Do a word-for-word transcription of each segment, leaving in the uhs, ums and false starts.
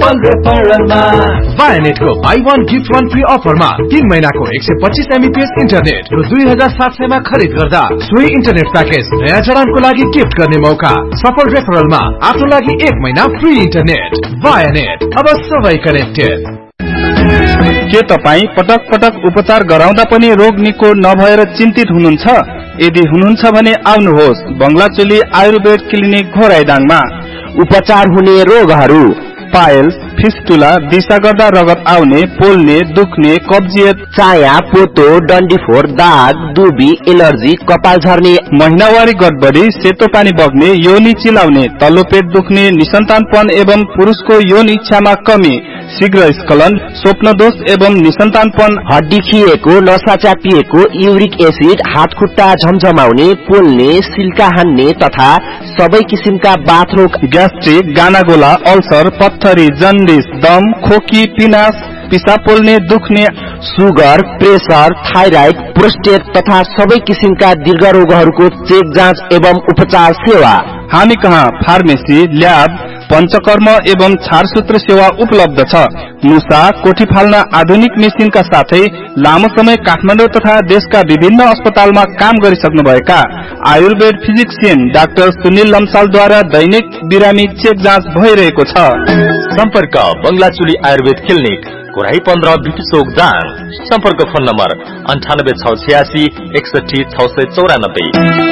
सफल रेफरलमा वायानेटको by one gift one free अफरमा तीन महिनाको एक सय पच्चीस एमबीपीएस इन्टरनेट र दुई हजार सात सयमा खरिद गर्दा सोही इन्टरनेट प्याकेज नयाँ जडानको लागि गिफ्ट गर्ने मौका। सफल रेफरलमा आफ्नो लागि एक महिना फ्री इन्टरनेट। वायानेट, अब सबै कनेक्टेड। के तपाई पटक पटक उपचार गराउँदा पनि रोग निको नभएर चिन्तित हुनुहुन्छ? यदि हुनुहुन्छ भने आउनुहोस् बंगलाचोली आयुर्वेद क्लिनिक घोराइडाङमा। उपचार हुने रोगहरू पाइल्स, फिस्टुला, दिशा गर्दा रगत आउने, पोल्ने, दुख्ने, कब्जियत, चाया, पोतो, डन्डीफोर, दाग, दुबी, एलर्जी, कपाल झर्ने, महिनावारी गडबडी, सेतो पानी बग्ने, योनि चिलाउने, तल्लो पेट दुख्ने, निसन्तानपन एवं पुरुषको यौन इच्छामा कमी, शीघ्र स्खलन, स्वप्न दोष एवं निसन्तानपन, हड्डी खिएको, नसा चापिएको, युरिक एसिड, हात खुट्टा झमझमाउने, पोल्ने, सिल्का हान्ने तथा सबै किसिमका बाथरोग, ग्यास्ट्रिक, गानागोला, अल्सर, पत्थरी, जन्डिस, दम, खोकी, पिनास, पिसाब पोल्ने, दुख्ने, सुगर, प्रेसर, थाइराइड, प्रोस्टेट तथा सबै किसिमका दीर्घ रोगहरूको चेक जाँच एवं उपचार सेवा। हामी कहाँ फार्मेसी, ल्याब, पञ्चकर्म एवं छारसूत्र सेवा उपलब्ध छ। मुसा, कोठी फाल्न आधुनिक मेसिनका साथै लामो समय काठमाडौँ तथा देशका विभिन्न अस्पतालमा काम गरिसक्नुभएका आयुर्वेद फिजिक्सियन डाक्टर सुनिल लम्सालद्वारा दैनिक बिरामी चेक जाँच भइरहेको छ। सम्पर्क बंगलाचोली आयुर्वेद क्लिनिक, घोराई पन्ध्र, बिटुचोक, दाङ। सम्पर्क फोन नम्बर अन्ठानब्बे छ छयासी एकसठी छ सय चौरानब्बे।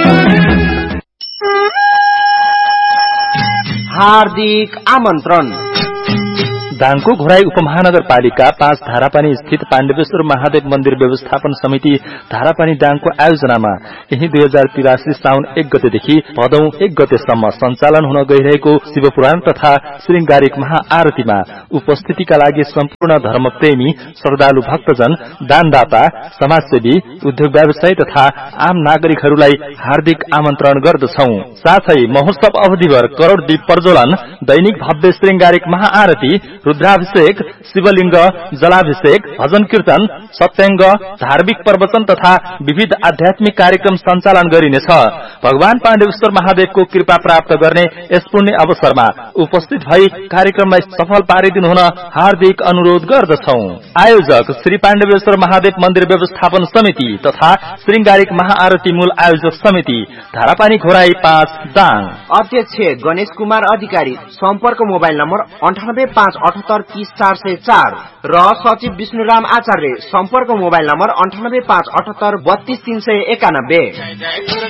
हार्दिक आमन्त्रण। दाङको घोराई उपमहानगरपालिका पाँच धारापानी स्थित पाण्डवेश्वर महादेव मन्दिर व्यवस्थापन समिति धारापानी दाङको आयोजनामा यही दुई हजार तिरासी साउन एक गतेदेखि भदौ एक गतेसम्म सञ्चालन हुन गइरहेको शिवपुराण तथा श्रृंगारिक महाआरतीमा उपस्थितिका लागि सम्पूर्ण धर्मप्रेमी श्रद्धालु भक्तजन, दानदाता, समाजसेवी, उद्योग व्यवसायी तथा आम नागरिकहरूलाई हार्दिक आमन्त्रण गर्दछौ। साथै महोत्सव अवधिभर करोड़ दीप प्रज्वलन, दैनिक भव्य श्रृंगारिक महाआरती, रुद्राभिषेक, शिवलिंग जलाभिषेक, भजन कीर्तन, सत्संग, धार्मिक प्रवचन तथा विविध आध्यात्मिक कार्यक्रम सञ्चालन गरिनेछ। भगवान पाण्डवेश्वर महादेवको कृपा प्राप्त गर्ने यस पुण्य अवसरमा उपस्थित भई कार्यक्रमलाई सफल पारिदिनु हुन हार्दिक अनुरोध गर्दछौ। आयोजक श्री पाण्डवेश्वर महादेव मन्दिर व्यवस्थापन समिति तथा श्रृंगारिक महाआरती मूल आयोजक समिति, धारापानी घोराई पाँच, दाङ। अध्यक्ष गणेश कुमार अधिकारी। सम्पर्क मोबाइल नम्बर अन्ठानब्बे पाँच अठहत्तर तीस चार सय चार र सचिव विष्णुराम आचार्य। सम्पर्क मोबाइल नम्बर अन्ठानब्बे पाँच अठहत्तर बत्तीस तीन सय एकानब्बे।